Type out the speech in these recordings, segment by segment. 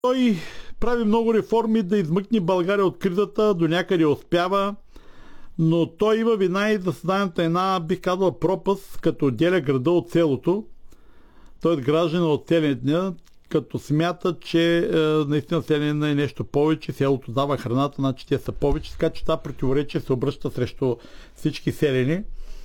Той прави много реформи да измъкне България от кризата, до някъде успява, но той има вина и за създанието една, бих казал, пропаст, като отделя града от селото. Той е гражданин от селения, като смята, че наистина селена е нещо повече, селото дава храната, значи те са повече, така че това противоречие се обръща срещу всички селени.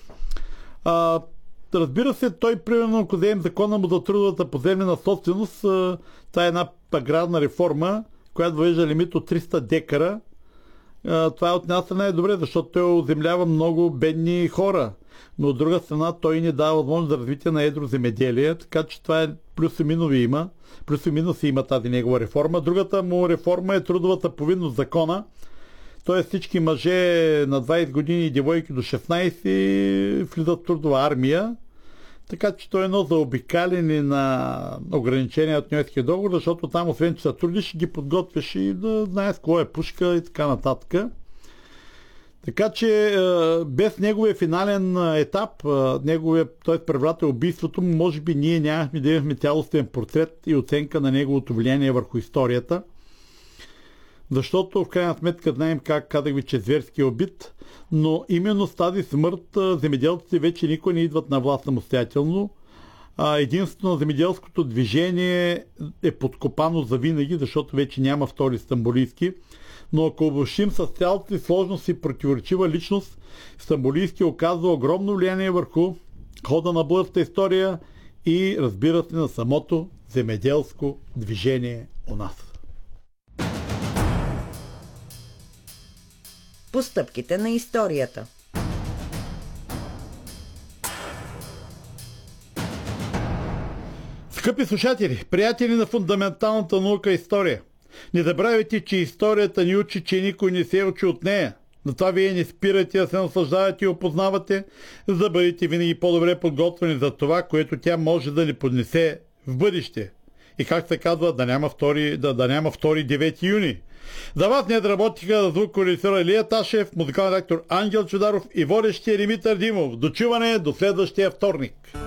Разбира се, той, примерно, ако вземем закона му за трудовата поземлена собственост, това е една аграрна реформа, която въвежда лимит от 300 декара. Това от една страна е добре, защото той оземлява много бедни хора, но от друга страна той не дава възможност за развитие на едро земеделие, така че това е плюс и минуси има тази негова реформа. Другата му реформа е трудовата повинност в закона, т.е. всички мъже на 20 години и девойки до 16 влизат в трудова армия, така че той е едно заобикаляне на ограничения от Ньойския договор, защото там, освен че се трудиш, ги подготвяш и да знаеш кое е пушка и така нататък. Така че без неговия финален етап, т.е. преврата убийството, може би ние нямахме да имахме цялостен портрет и оценка на неговото влияние върху историята. Защото в крайна сметка знаем как, казах ви, че зверски е убит, но именно с тази смърт земеделците вече никой не идват на власт самостоятелно. Единствено земеделското движение е подкопано завинаги, защото вече няма втори Стамболийски. Но ако обобщим с цялата си сложност и противоречива личност, Стамболийски оказва огромно влияние върху хода на българската история и, разбира се, на самото земеделско движение у нас. Постъпките на историята. Скъпи слушатели, приятели на фундаменталната наука история, не забравяйте, че историята ни учи, че никой не се учи от нея. Затова вие не спирате да се наслаждавате и опознавате, за да бъдете винаги по-добре подготвени за това, което тя може да ни поднесе в бъдеще. И как се казва, да няма втори 9 юни. За вас не работиха звукорежисьор Илия Ташев, музикален редактор Ангел Чударов и водещия Димитър Димов. До чуване до следващия вторник.